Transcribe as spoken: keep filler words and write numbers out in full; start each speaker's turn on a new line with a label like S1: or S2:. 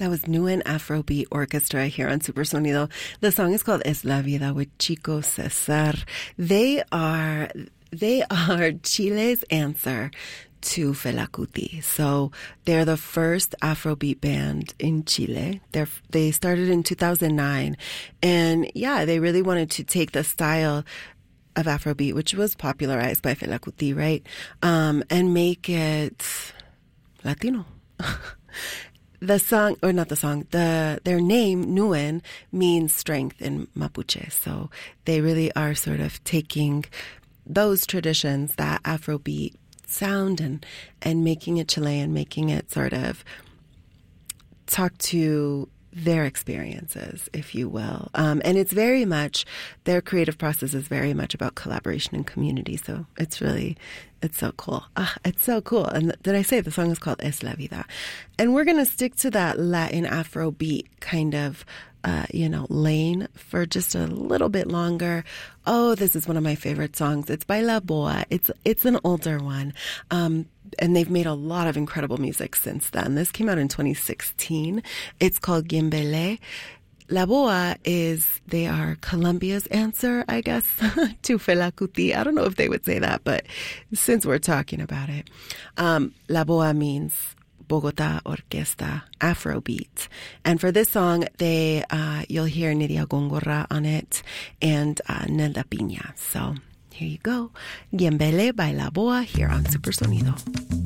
S1: That was Nuen Afrobeat Orchestra here on Supersonido. The song is called Es la Vida with Chico Cesar. They are they are Chile's answer to Fela Kuti. So they're the first Afrobeat band in Chile. They're, they started in two thousand nine. And yeah, they really wanted to take the style of Afrobeat, which was popularized by Fela Kuti, right? Um, and make it Latino. The song, or not the song, the their name, Nuen, means strength in Mapuche. So they really are sort of taking those traditions, that Afrobeat sound, and, and making it Chilean, making it sort of talk to their experiences, if you will. Um, and it's very much, their creative process is very much about collaboration and community. So it's really, it's so cool. Ah, it's so cool. And did I say the song is called Es la Vida? And we're going to stick to that Latin Afrobeat kind of, uh, you know, lane for just a little bit longer. Oh, this is one of my favorite songs. It's by La Boa. It's, it's an older one. Um, And they've made a lot of incredible music since then. This came out in twenty sixteen. It's called Gimbele. La Boa is, they are Colombia's answer, I guess, to Fela Kuti. I don't know if they would say that, but since we're talking about it. Um, La Boa means Bogota Orquesta Afrobeat. And for this song, they uh, you'll hear Nidia Gongora on it and uh, Nelda Piña. So here you go. Gimbele by La Boa here on Supersonido.